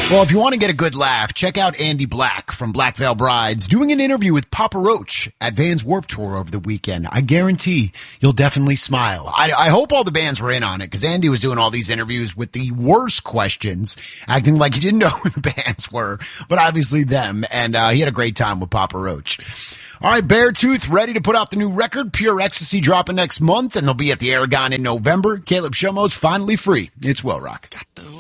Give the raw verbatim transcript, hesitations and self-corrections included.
Well, if you want to get a good laugh, check out Andy Black from Black Veil Brides doing an interview with Papa Roach at Vans Warped Tour over the weekend. I guarantee you'll definitely smile. I, I hope all the bands were in on it because Andy was doing all these interviews with the worst questions, acting like he didn't know who the bands were, but obviously them. And uh, he had a great time with Papa Roach. All right, Beartooth ready to put out the new record, Pure Ecstasy, dropping next month, and they'll be at the Aragon in November. Caleb Shomo's finally free. It's Will Rock. Got the